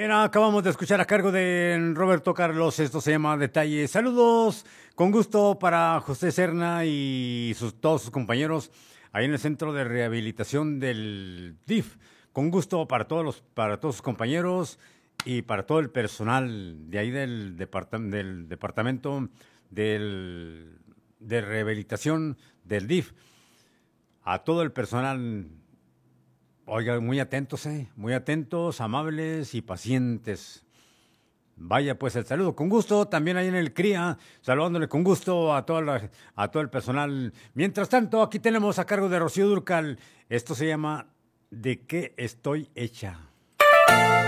Bien, acabamos de escuchar a cargo de Roberto Carlos, esto se llama Detalle. Saludos, con gusto para José Serna y todos sus compañeros ahí en el Centro de Rehabilitación del DIF. Con gusto para todos sus compañeros y para todo el personal de ahí del departamento de rehabilitación del DIF. A todo el personal. Oiga, muy atentos, amables y pacientes. Vaya, pues el saludo con gusto, también ahí en el CRIA, saludándole con gusto a todo el personal. Mientras tanto, aquí tenemos a cargo de Rocío Dúrcal, esto se llama ¿De qué estoy hecha?